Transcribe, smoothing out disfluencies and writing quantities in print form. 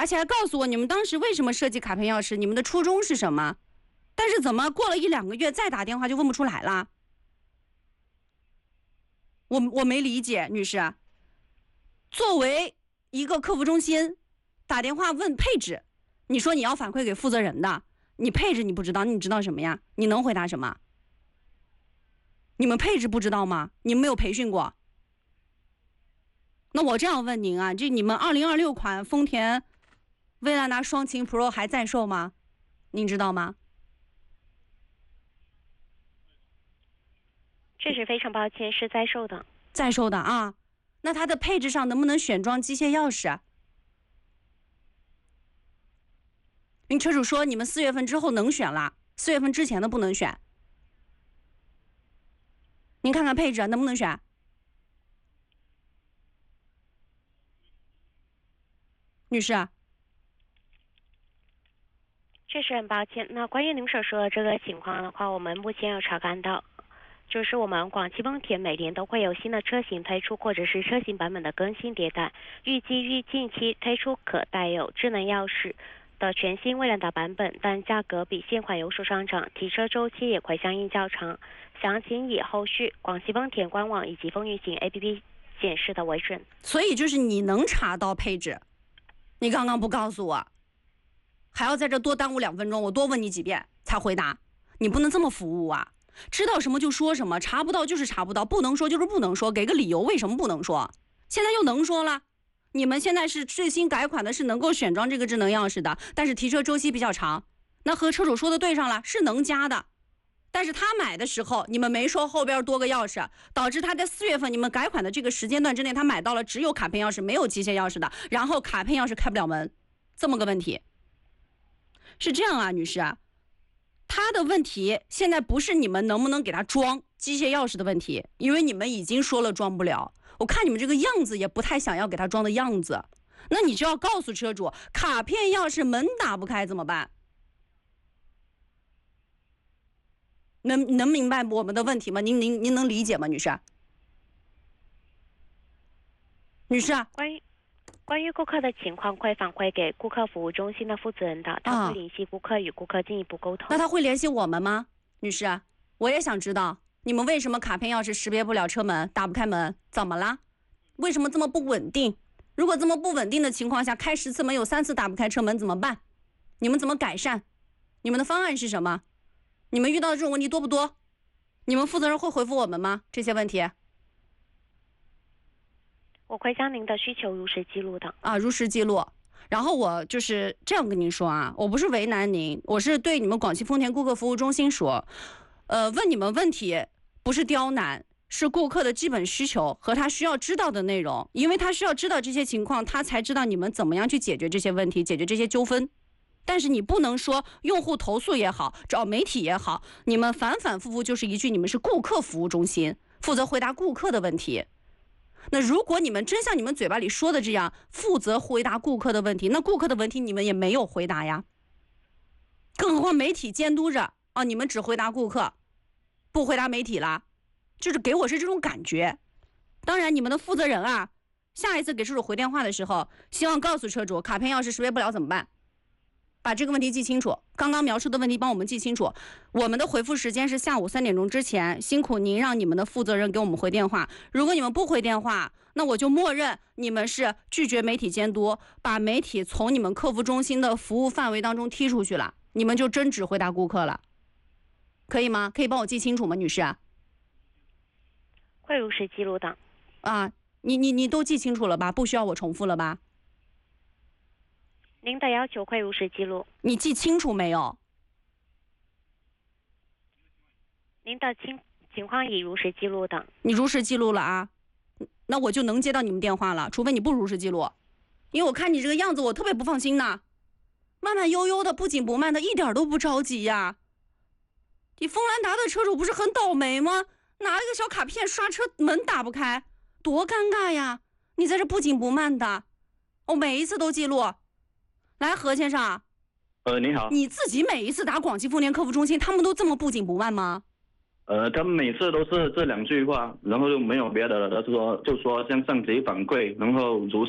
而且还告诉我你们当时为什么设计卡片钥匙，你们的初衷是什么。但是怎么过了1-2个月再打电话就问不出来了？我没理解，女士。作为一个客服中心打电话问配置，你说你要反馈给负责人的，你配置你不知道，你知道什么呀？你能回答什么？你们配置不知道吗？你们没有培训过？那我这样问您啊，这你们2026款丰田威兰达双擎 Pro 还在售吗？您知道吗？ 确实非常抱歉，是在售的。 在售的啊，那它的配置上能不能选装机械钥匙？您车主说你们4月份之后能选了，4月份之前的不能选。您看看配置能不能选？女士。 确实很抱歉。那关于您所说的这个情况的话，我们目前有查看到，就是我们广汽丰田每年都会有新的车型推出，或者是车型版本的更新迭代，预计于近期推出可带有智能钥匙的全新威兰达版本，但价格比现款有所上涨，提车周期也会相应较长。详情以后续广汽丰田官网以及风运行 APP 显示的为准。 所以就是你能查到配置，你刚刚不告诉我，还要在这多耽误2分钟，我多问你几遍才回答，你不能这么服务啊！知道什么就说什么，查不到就是查不到，不能说就是不能说，给个理由为什么不能说？现在又能说了。你们现在是最新改款的，是能够选装这个智能钥匙的，但是提车周期比较长。那和车主说的对上了，是能加的。但是他买的时候你们没说后边多个钥匙，导致他在4月份你们改款的这个时间段之内，他买到了只有卡片钥匙没有机械钥匙的，然后卡片钥匙开不了门，这么个问题。是这样啊，女士啊，他的问题现在不是你们能不能给他装机械钥匙的问题，因为你们已经说了装不了，我看你们这个样子也不太想要给他装的样子。那你就要告诉车主，卡片钥匙门打不开怎么办？能明白我们的问题吗？您能理解吗，女士？女士啊， 关于顾客的情况会反馈给顾客服务中心的负责人的，他会联系顾客，与顾客进一步沟通。 那他会联系我们吗？女士，我也想知道你们为什么卡片钥匙识别不了车门，打不开门，怎么了？为什么这么不稳定？如果这么不稳定的情况下，开10次门有3次打不开车门怎么办？你们怎么改善？你们的方案是什么？你们遇到的这种问题多不多？你们负责人会回复我们吗？这些问题？ 我会将您的需求如实记录的。 如实记录。然后我就是这样跟您说啊，我不是为难您，我是对你们广汽丰田顾客服务中心说，问你们问题不是刁难，是顾客的基本需求和他需要知道的内容，因为他需要知道这些情况，他才知道你们怎么样去解决这些问题，解决这些纠纷。但是你不能说用户投诉也好，找媒体也好，你们反反复复就是一句你们是顾客服务中心，负责回答顾客的问题。那如果你们真像你们嘴巴里说的这样负责回答顾客的问题，那顾客的问题你们也没有回答呀。更何况媒体监督着啊，你们只回答顾客，不回答媒体了，就是给我是这种感觉。当然你们的负责人啊，下一次给车主回电话的时候，希望告诉车主卡片钥匙识别不了怎么办，把这个问题记清楚，刚刚描述的问题帮我们记清楚。我们的回复时间是下午3点钟之前，辛苦您让你们的负责人给我们回电话。如果你们不回电话，那我就默认你们是拒绝媒体监督，把媒体从你们客服中心的服务范围当中踢出去了，你们就真只回答顾客了，可以吗？可以帮我记清楚吗，女士？ 会如实记录的。 你都记清楚了吧？不需要我重复了吧？ 您的要求会如实记录。 你记清楚没有？ 您的情况已如实记录的。 你如实记录了啊？那我就能接到你们电话了，除非你不如实记录，因为我看你这个样子，我特别不放心呢。慢慢悠悠的，不紧不慢的，一点都不着急呀。你锋兰达的车主不是很倒霉吗？拿了个小卡片刷车门打不开，多尴尬呀！你在这不紧不慢的，我每一次都记录。来，何先生。 你好。 你自己每一次打广汽丰田客服中心，他们都这么不紧不慢吗？ 他们每次都是这2句话，然后就没有别的了，就说向上级反馈，然后如